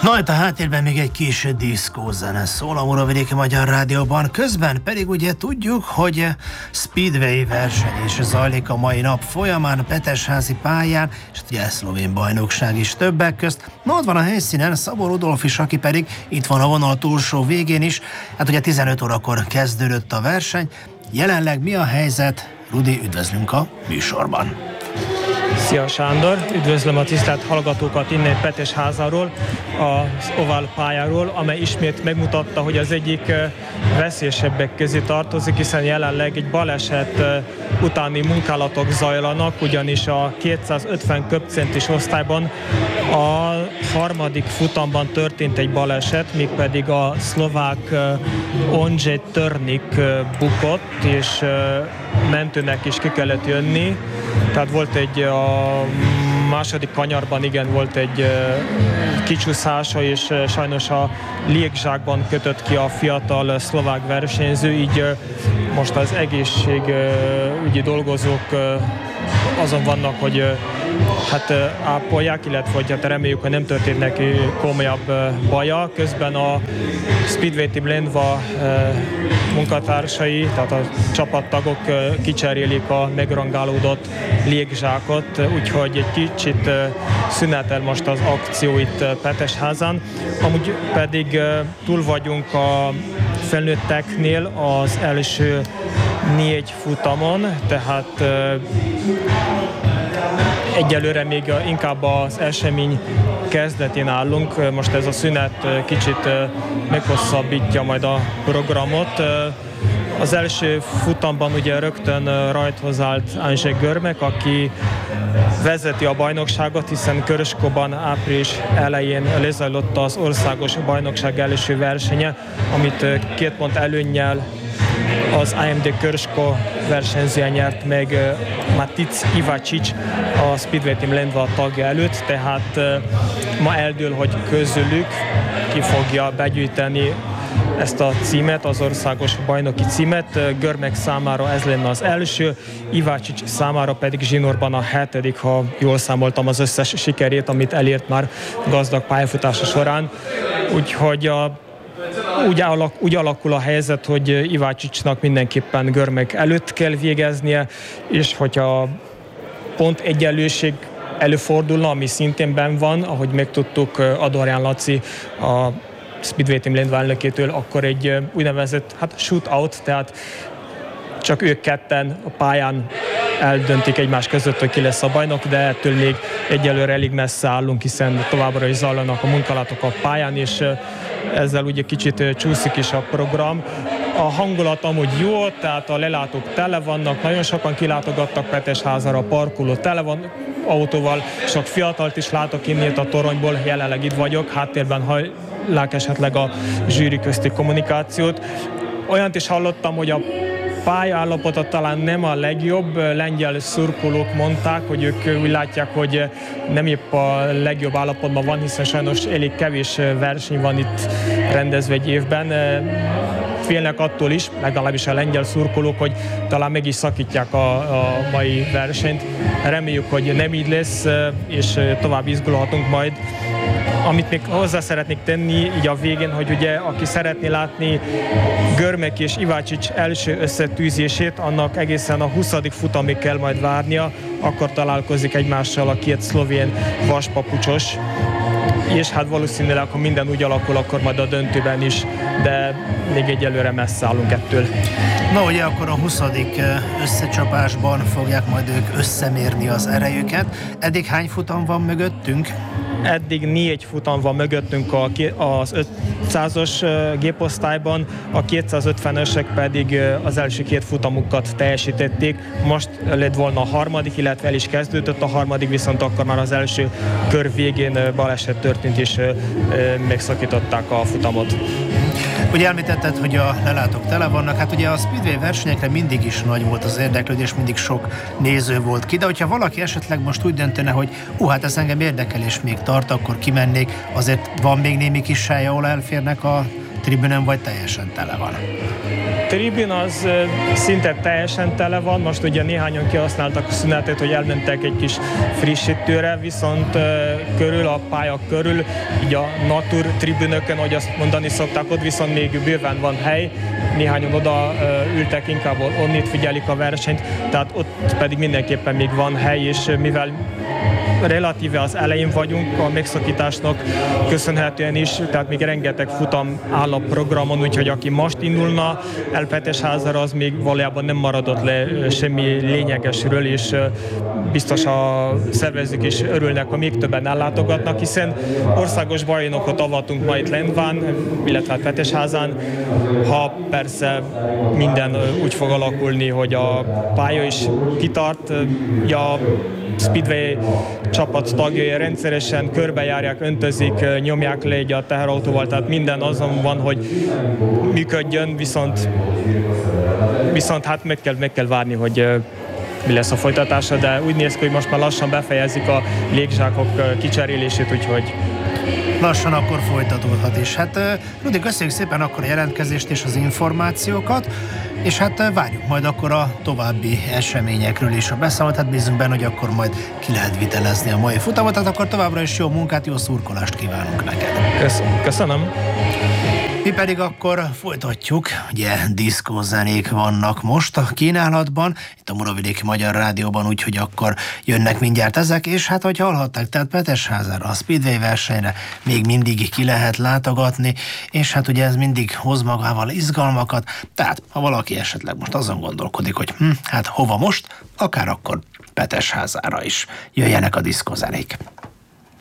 Na, itt a háttérben még egy kis diszkózene szól a Muravidéki Magyar Rádióban. Közben pedig ugye tudjuk, hogy speedway verseny is zajlik a mai nap folyamán Petesházi pályán, és ugye szlovén bajnokság is többek közt. Na, ott van a helyszínen Szabó Rudolf is, aki pedig itt van a vonal túlsó végén is. Hát ugye 15 órakor kezdődött a verseny. Jelenleg mi a helyzet? Rudi, üdvözlünk a műsorban. Szia Sándor, üdvözlöm a tisztelt hallgatókat innen Petesházáról, az ovál pályáról, amely ismét megmutatta, hogy az egyik veszélyesebbek közé tartozik, hiszen jelenleg egy baleset utáni munkálatok zajlanak, ugyanis a 250 köbcentis osztályban a harmadik futamban történt egy baleset, mégpedig a szlovák Ondřej Törnik bukott, és mentőnek is ki kellett jönni. Tehát volt a második kanyarban volt egy kicsúszása, és sajnos a légzsákban kötött ki a fiatal szlovák versenyző, így most az egészségügyi dolgozók azon vannak, hogy ápolják, illetve hogy reméljük, hogy nem történt neki komolyabb baja. Közben a Speedway Team Lendva munkatársai, tehát a csapattagok kicserélik a megrongálódott légzsákot, úgyhogy egy kicsit szünetel most az akció itt Petesházán. Amúgy pedig túl vagyunk a felnőtteknél az első 4 futamon, tehát egyelőre még inkább az esemény kezdetén állunk. Most ez a szünet kicsit meghosszabbítja majd a programot. Az első futamban ugye rögtön rajthoz állt Andrzej Görmek, aki vezeti a bajnokságot, köröskóban Köröskóban április elején lezajlott az országos bajnokság első versenye, amit 2 pont előnnyel az AMD Köröskó versenyzője nyert meg Matic Ivačić, a Speedway Team Lendva tagja előtt, tehát ma eldől, hogy közülük ki fogja begyűjteni ezt a címet, az országos bajnoki címet. Görmek számára ez lenne az első, Ivačić számára pedig zsinórban a 7., ha jól számoltam az összes sikerét, amit elért már gazdag pályafutása során. Úgyhogy úgy alakul a helyzet, hogy Ivačićnak mindenképpen Görmek előtt kell végeznie, és hogyha pont egyenlőség előfordulna, ami szintén benn van, ahogy megtudtuk Adorján Laci, a Speedway Team Lendva elnökétől, akkor egy úgynevezett shootout, tehát csak ők ketten a pályán eldöntik egymás között, hogy ki lesz a bajnok, de ettől még egyelőre elég messze állunk, hiszen továbbra is zajlanak a munkálatok a pályán, és ezzel ugye kicsit csúszik is a program. A hangulat amúgy jó, tehát a lelátók tele vannak, nagyon sokan kilátogattak Petesházára, a parkoló tele van autóval, sok fiatalt is látok innét a toronyból, jelenleg itt vagyok, háttérben hallják esetleg a zsűri közti kommunikációt. Olyant is hallottam, hogy a pályállapota talán nem a legjobb, lengyel szurkolók mondták, hogy ők úgy látják, hogy nem épp a legjobb állapotban van, hiszen sajnos elég kevés verseny van itt rendezve egy évben. Félnek attól is, legalábbis a lengyel szurkolók, hogy talán meg is szakítják a mai versenyt. Reméljük, hogy nem így lesz, és tovább izgulhatunk majd. Amit még hozzá szeretnék tenni így a végén, hogy ugye aki szeretné látni Görmek és Ivačić első összetűzését, annak egészen a 20. futamig kell majd várnia, akkor találkozik egymással a 2 szlovén vaspapucsos, és valószínűleg, ha minden úgy alakul, akkor majd a döntőben is, de még egyelőre messze állunk ettől. Na ugye akkor a 20. összecsapásban fogják majd ők összemérni az erejüket. Eddig hány futam van mögöttünk? Eddig 4 futam van mögöttünk az 500-os géposztályban, a 250-ösek pedig az első 2 futamukat teljesítették. Most lett volna a harmadik, illetve el is kezdődött a harmadik, viszont akkor már az első kör végén baleset történt, és megszakították a futamot. Ugye említetted, hogy a lelátók tele vannak, hát ugye a speedway versenyekre mindig is nagy volt az érdeklődés, mindig sok néző volt ki, de hogyha valaki esetleg most úgy döntene, hogy hát ez engem érdekel és még tart, akkor kimennék, azért van még némi kis sáj, ahol elférnek a tribünön, vagy teljesen tele van? Tribün az szinte teljesen tele van, most ugye néhányan kihasználtak a szünetet, hogy elmentek egy kis frissítőre, viszont körül, a pálya körül, így a natur tribünökön, ahogy azt mondani szokták, ott viszont még bőven van hely, néhányan oda ültek, inkább onnit figyelik a versenyt, tehát ott pedig mindenképpen még van hely, és mivel relatíve az elején vagyunk a megszakításnak köszönhetően is, tehát még rengeteg futam áll a programon, úgyhogy aki most indulna el Petesházára, az még valójában nem maradott le semmi lényegesről, és biztos a szervezők is örülnek, ha még többen ellátogatnak, hiszen országos bajnokot avatunk ma itt Lendván, illetve Petesházán, ha persze minden úgy fog alakulni, hogy a pálya is kitart, a Speedway csapat tagjai rendszeresen körbejárják, öntözik, nyomják le a teherautóval, tehát minden azon van, hogy működjön, viszont hát meg kell várni, hogy mi lesz a folytatása, de úgy néz ki, hogy most már lassan befejezik a légzsákok kicserélését, úgyhogy lassan akkor folytatódhat is. Hát Rudi, köszönjük szépen akkor a jelentkezést és az információkat, és hát várjuk majd akkor a további eseményekről is a beszámolót, hát bízunk benne, hogy akkor majd ki lehet vitelezni a mai futamot, tehát akkor továbbra is jó munkát, jó szurkolást kívánunk neked. Köszönöm. Mi pedig akkor folytatjuk, ugye diszkózenék vannak most a kínálatban, itt a Muravidéki Magyar Rádióban, úgyhogy akkor jönnek mindjárt ezek, és hát, hogy hallhatták, tehát Petesházára, a Speedway versenyre még mindig ki lehet látogatni, és hát ugye ez mindig hoz magával izgalmakat, tehát ha valaki esetleg most azon gondolkodik, hogy hát hova most, akár akkor Petesházára is jöjjenek a diszkózenék.